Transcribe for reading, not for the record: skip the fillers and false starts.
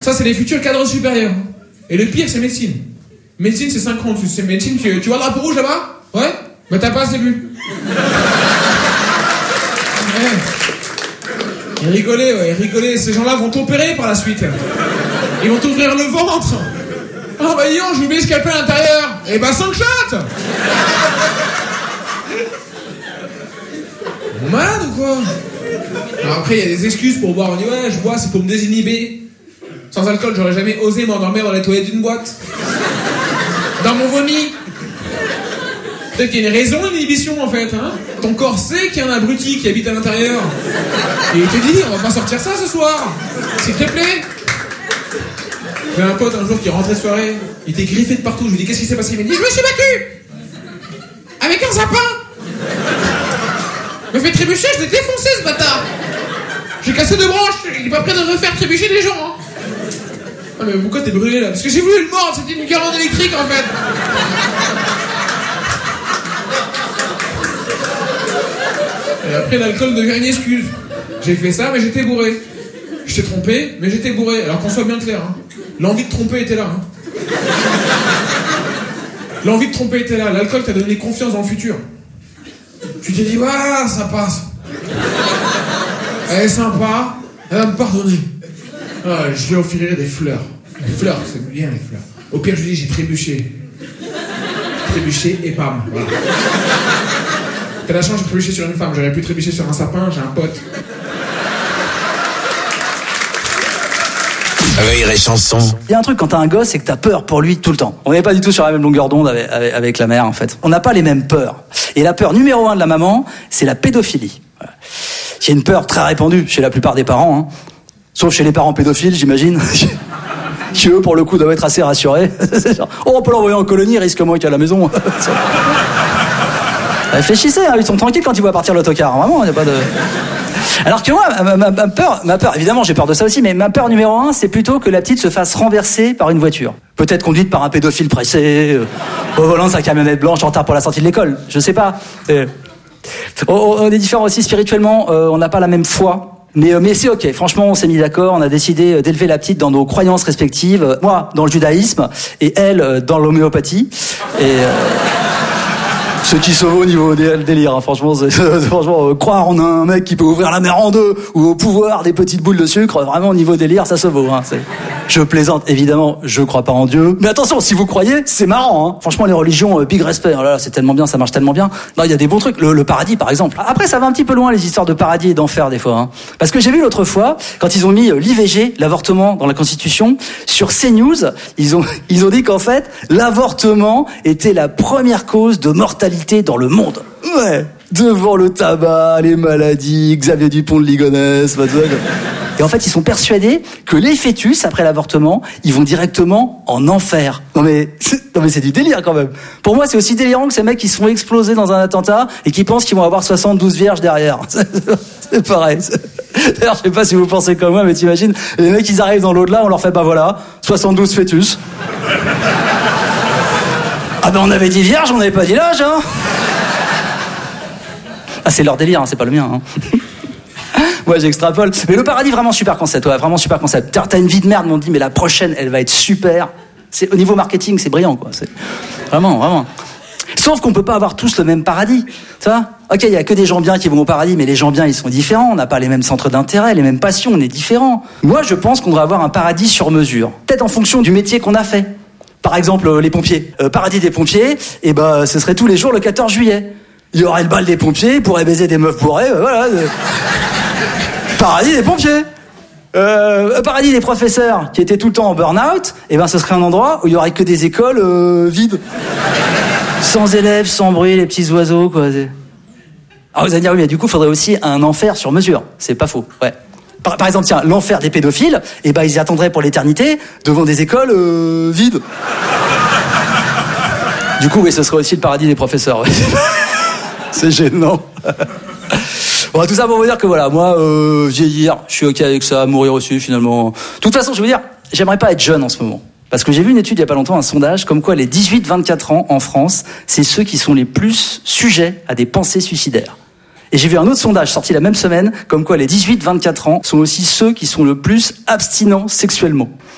Ça, c'est les futurs cadres supérieurs. Et le pire, c'est médecine. Médecine, c'est synchrone. C'est médecine, tu vois le drapeau rouge là-bas? Ouais? Mais t'as pas assez bu. Ouais. Ils rigolaient. Ces gens-là vont t'opérer par la suite. Ils vont t'ouvrir le ventre. Ah bah dis donc, j'ai oublié ce scalpel à l'intérieur. Eh bah 5 shots. Malade ou quoi? Alors après, il y a des excuses pour boire. On dit ouais, je bois, c'est pour me désinhiber. Sans alcool, j'aurais jamais osé m'endormir dans les toilettes d'une boîte. Dans mon vomi. Peut-être qu'il y a une raison, une inhibition en fait. Hein. Ton corps sait qu'il y a un abruti qui habite à l'intérieur. Et il te dit, on va pas sortir ça ce soir. S'il te plaît. J'ai un pote un jour qui rentrait de soirée. Il était griffé de partout. Je lui dis, qu'est-ce qui s'est passé? Il m'a dit, je me suis battu avec un sapin. Il m'a fait trébucher, je l'ai défoncé ce bâtard. J'ai cassé 2 branches. Il est pas prêt de refaire trébucher des gens. Hein. Ah mais pourquoi t'es brûlé là? Parce que j'ai voulu le mordre, c'était une guirlande électrique en fait. Et après l'alcool devient une excuse. J'ai fait ça mais j'étais bourré. Je t'ai trompé mais j'étais bourré. Alors qu'on soit bien clair, hein. L'envie de tromper était là. Hein. L'envie de tromper était là. L'alcool t'a donné confiance dans le futur. Tu t'es dit, voilà, ça passe. Elle est sympa, elle va me pardonner. Ah, je lui offrirai des fleurs. Les fleurs, c'est bien les fleurs. Au pire, je lui dis, j'ai trébuché. Trébuché et bam. Voilà. T'as la chance, j'ai trébuché sur une femme. J'aurais pu trébucher sur un sapin, j'ai un pote. Rire et chanson. Il y a un truc quand t'as un gosse, c'est que t'as peur pour lui tout le temps. On n'est pas du tout sur la même longueur d'onde avec la mère en fait. On n'a pas les mêmes peurs. Et la peur numéro 1 de la maman, c'est la pédophilie. C'est une peur très répandue chez la plupart des parents. Hein. Sauf chez les parents pédophiles, j'imagine. Qui eux, pour le coup, doivent être assez rassurés. Oh, on peut l'envoyer en colonie, il risque moins qu'à la maison. Réfléchissez, hein, ils sont tranquilles quand ils voient partir l'autocar. Vraiment, il n'y a pas de... Alors que moi, ma peur, évidemment j'ai peur de ça aussi, mais ma peur numéro 1, c'est plutôt que la petite se fasse renverser par une voiture. Peut-être conduite par un pédophile pressé, au volant de sa camionnette blanche en retard pour la sortie de l'école, je sais pas. On est différents aussi spirituellement, on n'a pas la même foi. Mais c'est ok, franchement on s'est mis d'accord, on a décidé d'élever la petite dans nos croyances respectives, moi dans le judaïsme et elle dans l'homéopathie. Et... Ce qui sauve au niveau délire, hein. Franchement, croire en un mec qui peut ouvrir la mer en deux ou au pouvoir des petites boules de sucre, vraiment au niveau délire, ça se vaut. Hein. Je plaisante, évidemment, je crois pas en Dieu. Mais attention, si vous croyez, c'est marrant. Hein. Franchement, les religions, big respect. Oh là là, c'est tellement bien, ça marche tellement bien. Non, il y a des bons trucs. Le paradis, par exemple. Après, ça va un petit peu loin les histoires de paradis et d'enfer des fois. Hein. Parce que j'ai vu l'autre fois, quand ils ont mis l'IVG, l'avortement dans la Constitution, sur CNews, ils ont dit qu'en fait, l'avortement était la première cause de mortalité dans le monde. Ouais. Devant le tabac, les maladies, Xavier Dupont de Ligonnès, et en fait, ils sont persuadés que les fœtus, après l'avortement, ils vont directement en enfer. Non mais c'est du délire quand même. Pour moi, c'est aussi délirant que ces mecs qui se font exploser dans un attentat et qui pensent qu'ils vont avoir 72 vierges derrière. C'est pareil. D'ailleurs, je sais pas si vous pensez comme moi, mais t'imagines, les mecs, ils arrivent dans l'au-delà, on leur fait, bah voilà, 72 fœtus. Ah ben on avait dit vierge, on n'avait pas dit l'âge, hein. Ah c'est leur délire, hein, c'est pas le mien, hein. Moi j'extrapole. Mais le paradis, vraiment super concept, ouais, vraiment super concept. T'as une vie de merde, mais on dit, mais la prochaine, elle va être super. Au niveau marketing, c'est brillant, quoi. C'est vraiment. Sauf qu'on peut pas avoir tous le même paradis, tu vois. Ok, il y a que des gens bien qui vont au paradis, mais les gens bien, ils sont différents. On n'a pas les mêmes centres d'intérêt, les mêmes passions, on est différents. Moi, je pense qu'on devrait avoir un paradis sur mesure. Peut-être en fonction du métier qu'on a fait. Par exemple, les pompiers. Paradis des pompiers, et ben, ce serait tous les jours le 14 juillet. Il y aurait le bal des pompiers, ils pourraient baiser des meufs bourrées, voilà. Paradis des pompiers. Paradis des professeurs qui étaient tout le temps en burn-out, et ben, ce serait un endroit où il y aurait que des écoles vides. Sans élèves, sans bruit, les petits oiseaux, quoi. Alors vous allez dire, oui, mais du coup, il faudrait aussi un enfer sur mesure. C'est pas faux, ouais. Par exemple, tiens, l'enfer des pédophiles, et ben ils y attendraient pour l'éternité devant des écoles vides. Du coup, oui, ce serait aussi le paradis des professeurs. Ouais. C'est gênant. Bon, tout ça pour vous dire que voilà, moi, vieillir, je suis ok avec ça, mourir aussi finalement. De toute façon, je veux dire, j'aimerais pas être jeune en ce moment. Parce que j'ai vu une étude il y a pas longtemps, un sondage, comme quoi les 18-24 ans en France, c'est ceux qui sont les plus sujets à des pensées suicidaires. Et j'ai vu un autre sondage sorti la même semaine, comme quoi les 18-24 ans sont aussi ceux qui sont le plus abstinents sexuellement.